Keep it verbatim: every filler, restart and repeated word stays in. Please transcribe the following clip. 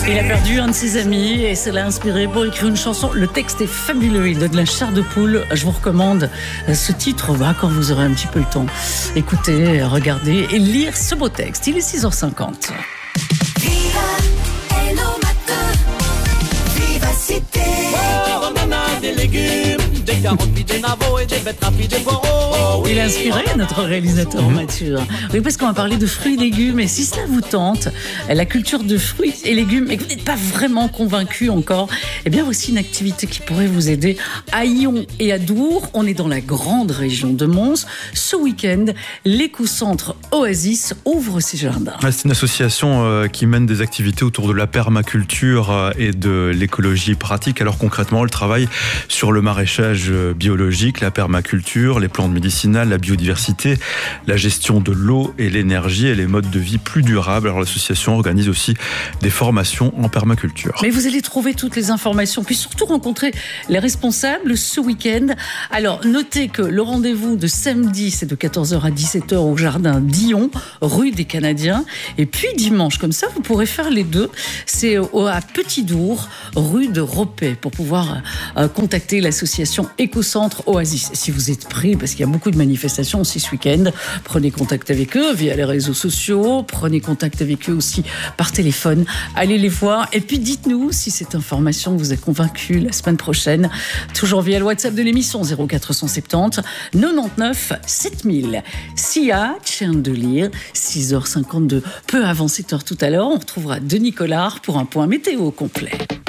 Il a perdu un de ses amis et ça l'a inspiré pour écrire une chanson. Le texte est fabuleux, il donne de la chair de poule. Je vous recommande ce titre bah, quand vous aurez un petit peu le temps. Écoutez, regardez et lire ce beau texte. Il est six heures cinquante. Viva Hello Matin, Vivacité. Oh, on a des légumes, des carottes, puis des navots et des betteraves, puis des poireaux. Oh, oui. Il a inspiré notre réalisateur Mathieu. Oui, parce qu'on va parler de fruits et légumes. Et si cela vous tente, la culture de fruits et légumes, et que vous n'êtes pas vraiment convaincu encore, eh bien, voici une activité qui pourrait vous aider. À Lyon et à Dour, on est dans la grande région de Mons. Ce week-end, l'éco-centre Oasis ouvre ses jardins. C'est une association euh, qui mène des activités autour de la permaculture euh, et de l'écologie pratique. Alors concrètement, elle travaille sur le maraîchage biologique, la permaculture, les plantes médicinales, la biodiversité, la gestion de l'eau et l'énergie et les modes de vie plus durables. Alors l'association organise aussi des formations en permaculture. Mais vous allez trouver toutes les informations, puis surtout rencontrer les responsables ce week-end. Alors notez que le rendez-vous de samedi, c'est de quatorze heures à dix-sept heures au jardin Dion, rue des Canadiens. Et puis dimanche, comme ça, vous pourrez faire les deux. C'est à Petit-Dour, rue de Ropet, pour pouvoir euh, contacter l'association Éco-Centre Oasis. Si vous êtes pris, parce qu'il y a beaucoup de manifestations aussi ce week-end, prenez contact avec eux via les réseaux sociaux, prenez contact avec eux aussi par téléphone, allez les voir et puis dites-nous si cette information vous a convaincu la semaine prochaine, toujours via le WhatsApp de l'émission zéro quatre cent soixante-dix quatre-vingt-neuf sept mille. Sia, tient de lire, six heures cinquante-deux, peu avant sept heures tout à l'heure, on retrouvera Denis Collard pour un point météo complet.